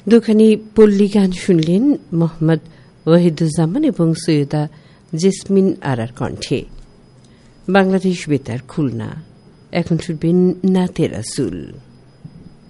দুখানি পল্লী গান শুনলেন মোহাম্মদ ওয়াহিদুজ্জামান এবং সৈয়দা জেসমিন আরার কণ্ঠে। বাংলাদেশ বেতার, খুলনা। এখন শুনবেন নাতে রাসূল।